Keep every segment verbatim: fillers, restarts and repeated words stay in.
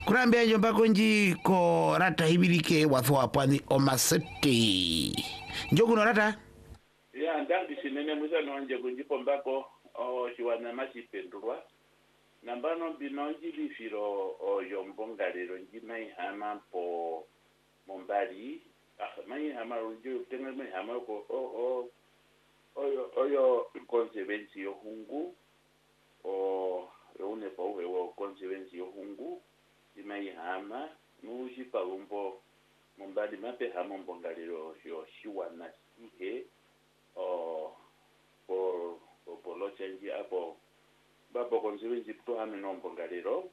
Kurambia njomba konji ko rata hibirike watho wapwani omasete. Njogu no rata? Ya ndangi sinene mwiza nonje kunjipo mbako o shiwana machi pendurwa. Nambano binonji lifiro o yombongalero njimai hama po mombali. Ah, mai hama runjo tenga mai hama ko o o oyo oyo konsevensi yo hungu o une pa uwe wo konsevensi yo hungu imai hama nuji pa umbo mombali mape hama mbongalero yo shiwana sihe o por por lo changi apo babo konsevensi puto hame no mbongalero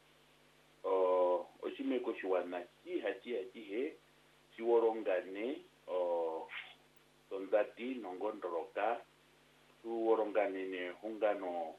o oshime ko shiwana si hachi hachi he siworongane o sondati nongondoroka tuworongane ne hungano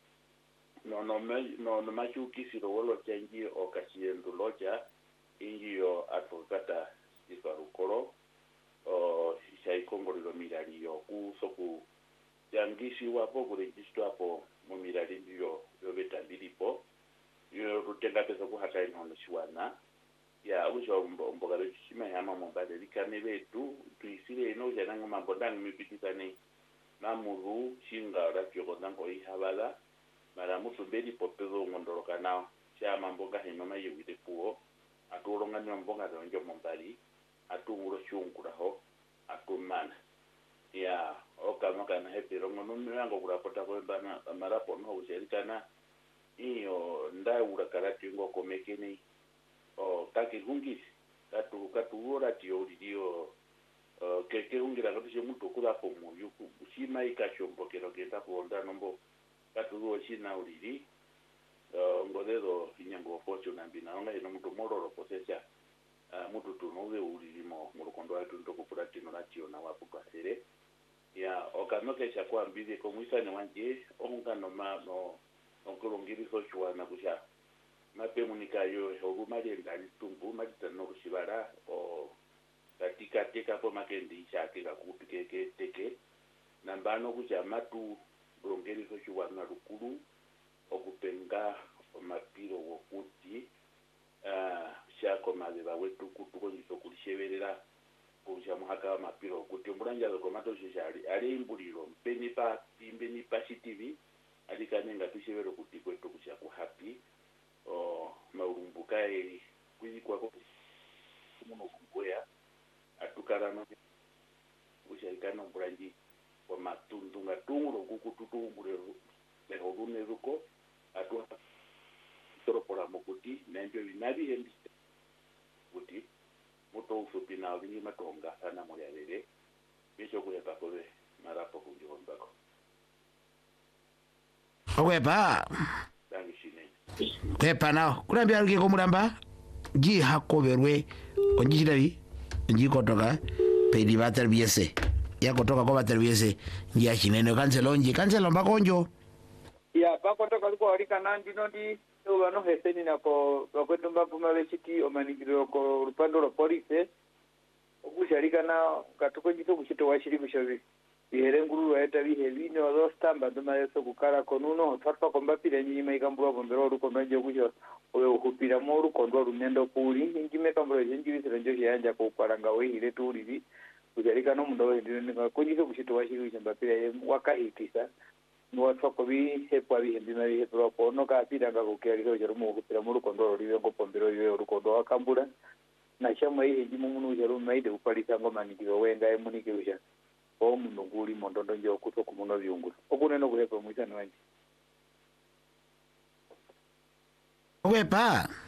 no no no no machuki siro wolo changi o kasiendo loja ingiyo atokata ifarukoro o sai kongoriro mirariyo kusoku yangisi wapo kurejisto hapo mu mirari ndiyo yobetambilipo yo rutenga pesa ku haka ino shiwana ya ujo mbogalo chima yama mombale likane betu tuisire ino jananga mambondani mipititane namuru chinga rakyo kondango ihabala mara mutu bedi popezo ngondoroka nao chama mbonga himama yewide puo aturonga ni mbonga donjo mombali atunguro chungura ho atumana ya okama kana hepiro ngono mirango kurapota ko bana marapo no userikana iyo ndaura karati ngo komekeni o taki hungisi katu katu ora tio dio ke ke ungira katu je mutu kula po mu yuku usima ikashombo kero kenda ko onda nombo katu ro china uriri ngodedo inyango pocho nambina nga ino mutu mororo posesa mutu tunowe uriri mo murukondo atu ntoko puratino ratio na wapu kasere ya okanoke cha kwa mbide ko muisane wanje ongano ma no onkolongiri so chwana kusha mape munikayo hogumali ndali tumbu madita no kushibara o katika teka po makendi chake ka kupikeke teke nambano kucha matu brongeri so chwana rukuru okupenga mapiro wokuti ah shako maleba wetu kutuko nyiso kulisheberera kuja muhaka mapiro kuti mbulanja zo komato shishali ali imbuliro mpeni pa pimbeni pa C T V ali kanenga tushebero kuti kwetu kucha ku happy o maurumbuka e kwizi kwako muno kuboya atukara no ushaikana mbulanje kwa matundu ngatunguro kukututumbulero lero rune ruko atu toropora mokuti nende binabi hendi kuti moto ufupi na wingi matonga sana moyalele bicho kuyepa kole marapo kunjombako Okwepa dangishine kwepa nao kurambia ruke ko muramba ji hakoberwe onjirabi nji kotoka pedi bater biese ya kotoka ko bater biese nji achinene kanselo nji kanselo mbakonjo ya bakotoka liko alika nandi nondi ubano heseni nako bakwetu mbapuma bechiti omanigiro ko rupando ro police okusharika na katuko njito kushito washiri kushabe bihere nguru waeta bihebi no do stamba do mayeso kukara konuno twarpa kombapire nyima ikambura bombero ru konje kujo owe ukupira moru kondwa runendo puli ingime kambura jenji biserenjo yanja ko paranga we hire turibi kusharika no mundo we ndino kunjito kushito washiri kushambapire wakahitisa nuwatwa kobi hepwa bihembi mari hepwa kono ka piranga ko keri ho jerumo kupira mu rukondo riwe ngo pombero yiwe urukondo akambura na shamwe eji mu munu jeru maide upalisa ngoma nikiwe wenga emunike usha o muno guri mondondo njo kuto kumuno byungura okune no kuhepa mwisana wanje Okwepa